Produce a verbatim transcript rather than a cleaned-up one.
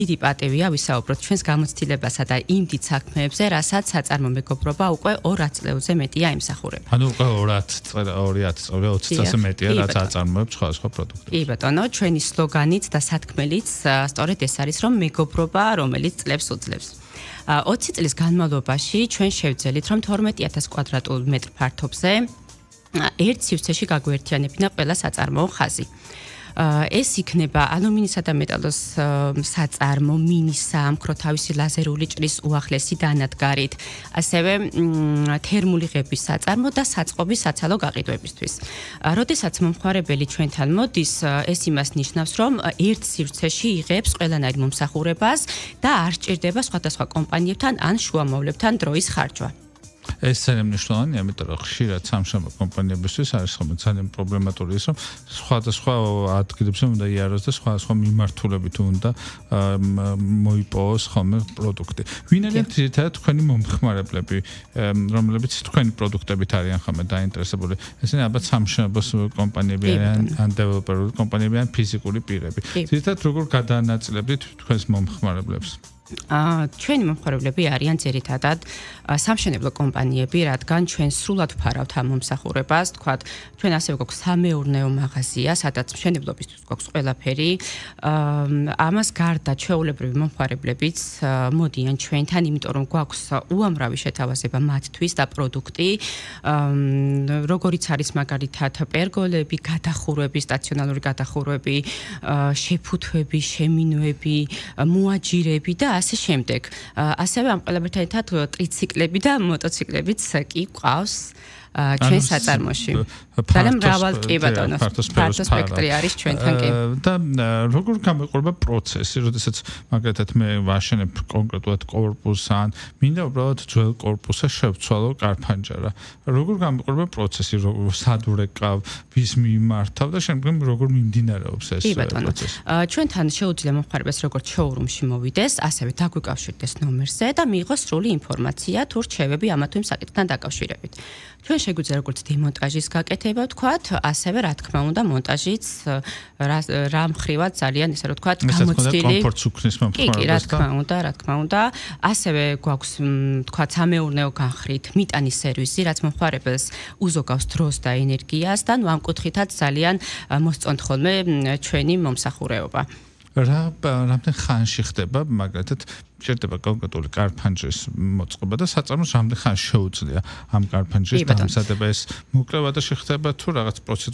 დიდი პატივია ვისაუბროთ ჩვენს გამოცდილებასა და იმ დიდ საქმეებზე, რასაც საწარმო მეგობრობა უკვე ორ წლეულზე მეტია ემსახურება. ანუ უკვე ორი ათი წელი, ოცი წელზე მეტია, რაც აწარმოებს სხვადასხვა პროდუქტებს. კი ბატონო, ჩვენი სლოგანიც და სათქმელიც სწორედ ეს არის, რომ მეგობრობა, რომელიც წლებს უძლებს. ოცი წლის განმავლობაში ჩვენ შევძელით, რომ თორმეტი ათას კვადრატულ მეტრ ფართობზე ერთ სივრცეში გაგვერთიანებინა ყველა საწარმოო ხაზი. ეს იქნება ალუმინისა და მეტალოს საწარმო, მინისა, მქროთავისი ლაზერული ჭრის უახლესი დანადგარით, ასევე თერმული ღების საწარმო და საწყობის საცალო გაყიდვებისთვის. როდესაც მომხმარებელი ჩვენთან მოდის, ეს იმას ნიშნავს, რომ ერთ სივრცეში იღებს ყველანაირ მომსახურებას და არ სჭირდება სხვადასხვა კომპანიებთან ან შუამოვლებთან დროის ხარჯვა. ეს ძალიან მნიშვნელოვანია, იმიტომ რომ ხშირად სამშაბლო კომპანიებისთვის არის ხოლმე ძალიან პრობლემატური ის, რომ სხვადასხვა ადგილებზე უნდა იაროს და სხვადასხვა მიმართულებით უნდა მოიპოვოს ხოლმე პროდუქტი. ვინ არიან ძირითადად თქვენი მომხმარებლები, რომლებიც თქვენი პროდუქტებით არიან ხოლმე დაინტერესებული? ესენი ალბათ სამშაბლო კომპანიები არიან, ან დეველოპერული კომპანიები, ან ფიზიკური პირები. ძირითადად როგორ გადაანაწილებთ თქვენს მომხმარებლებს? ჩვენი მომხმარებლები არიან ძირითადად სამშენებლო კომპანიები, რადგან ჩვენ სრულად ვფარავთ ამ მომსახურებას, თქვათ, ჩვენ ასევე გვაქვს სამეურნეო მაღაზია, სადაც მშენებლობისთვის გვაქვს ყველაფერი. ამას გარდა ჩვეულებრივი მომხმარებლებიც მოდიან ჩვენთან, იმიტომ რომ გვაქვს უამრავი შეთავაზება მათთვის და პროდუქტი, როგორიც არის მაგალითად პერგოლები, გადახურვები, სტაციონალური გადახურვები, შეფუთვები, შემინვები, მოაჯირები და ასე შემდეგ. ასევე ამ ყველაფერთან ერთად ტრიციკლები და მოტოციკლებიც კი ყავს ჩვენ საწარმოში. ძალიან მრავალ კი ბატონო, ფართო სპექტრი არის ჩვენთან კი. და როგორ გამოიყურება პროცესი, როდესაც მაგალითად მე ვაშენებ კონკრეტულად კორპუსს ან მინდა უბრალოდ ძველ კორპუსს შევცვალო კარფანჯარა. როგორ გამოიყურება პროცესი, სად ვრეკავ, ვის მიმართავ და შემდგომ როგორ მიმდინარეობს ეს პროცესი? ჩვენთან შეუძლია მომხმარებელს როგორც შოურუმში მოვიდეს, ასევე დაგვიკავშირდეს ნომერზე და მიიღოს სრული ინფორმაცია თუ რჩევები ამა თუ იმ საკითხთან დაკავშირებით. ჩვენ შეგვიძლია როგორც დემონტაჟის გაკეთება ვთქვათ, ასევე რა თქმა უნდა მონტაჟიც რა მხრივად ძალიან ისე რომ ვთქვათ გამოცდილი კომფორტს უქმნის მომხმარებელს. კი, რა თქმა უნდა, რა თქმა უნდა. ასევე გვაქვს ვთქვათ სამეურნეო განხრით მიტანის სერვისი, რაც მომხმარებელს უზოგავს დროს და ენერგიას და ნუ ამ კუთხითაც ძალიან მოსწონთ ხოლმე ჩვენი მომსახურება. რა რამდენ ხანში ხდება მაგალითად შეიძლება კონკრეტული კარფანჯრის მოწყობა და საწარმოს რამდენ ხანში შეუძლია ამ კარფანჯრის დამზადება? ეს მოკლევადაში ხდება თუ რაღაც პროცედურა